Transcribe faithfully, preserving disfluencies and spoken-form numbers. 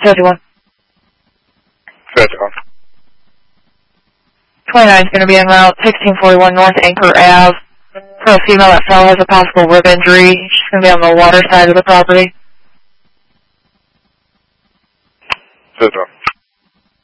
fifty-one. fifty-one. twenty-nine is going to be en route, sixteen forty-one North Anchor Avenue. For a female that fell has a possible rib injury. She's going to be on the water side of the property. fifty-one.